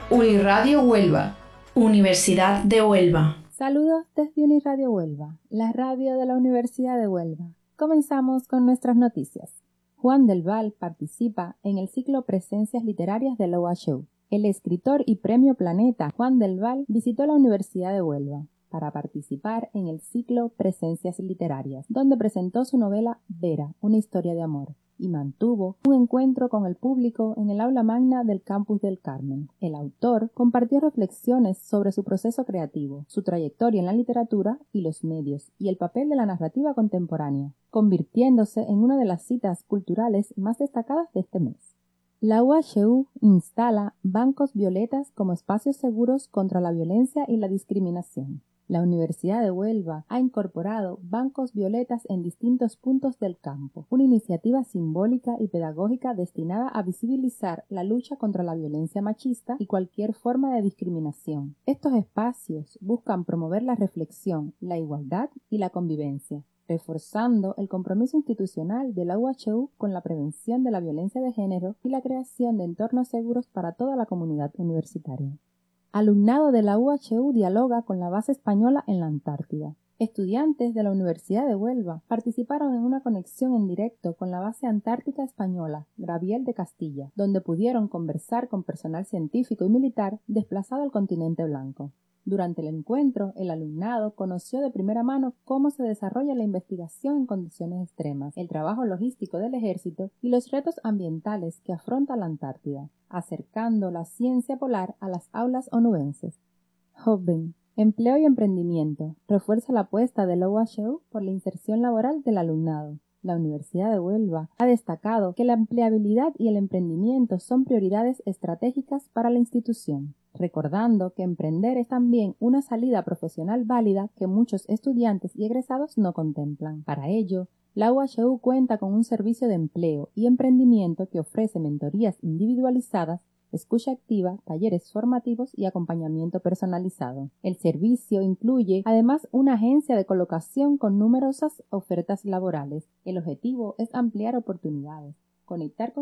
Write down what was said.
Uniradio Huelva, Universidad de Huelva. Saludos desde Uniradio Huelva, la radio de la Universidad de Huelva. Comenzamos con nuestras noticias. Juan del Val participa en el ciclo Presencias Literarias de la UHU. El escritor y premio Planeta Juan del Val visitó la Universidad de Huelva para participar en el ciclo Presencias Literarias, donde presentó su novela Vera, una historia de amor, y mantuvo un encuentro con el público en el aula magna del Campus del Carmen. El autor compartió reflexiones sobre su proceso creativo, su trayectoria en la literatura y los medios, y el papel de la narrativa contemporánea, convirtiéndose en una de las citas culturales más destacadas de este mes. La UHU instala bancos violetas como espacios seguros contra la violencia y la discriminación. La Universidad de Huelva ha incorporado bancos violetas en distintos puntos del campo, una iniciativa simbólica y pedagógica destinada a visibilizar la lucha contra la violencia machista y cualquier forma de discriminación. Estos espacios buscan promover la reflexión, la igualdad y la convivencia, reforzando el compromiso institucional de la UHU con la prevención de la violencia de género y la creación de entornos seguros para toda la comunidad universitaria. Alumnado de la UHU dialoga con la base española en la Antártida. Estudiantes de la Universidad de Huelva participaron en una conexión en directo con la base antártica española, Gabriel de Castilla, donde pudieron conversar con personal científico y militar desplazado al continente blanco. Durante el encuentro, el alumnado conoció de primera mano cómo se desarrolla la investigación en condiciones extremas, el trabajo logístico del ejército y los retos ambientales que afronta la Antártida, acercando la ciencia polar a las aulas onubenses. Joven, empleo y emprendimiento, refuerza la apuesta de la UHU por la inserción laboral del alumnado. La Universidad de Huelva ha destacado que la empleabilidad y el emprendimiento son prioridades estratégicas para la institución, recordando que emprender es también una salida profesional válida que muchos estudiantes y egresados no contemplan. Para ello, la UHU cuenta con un servicio de empleo y emprendimiento que ofrece mentorías individualizadas, escucha activa, talleres formativos y acompañamiento personalizado. El servicio incluye además una agencia de colocación con numerosas ofertas laborales. El objetivo es ampliar oportunidades, conectar con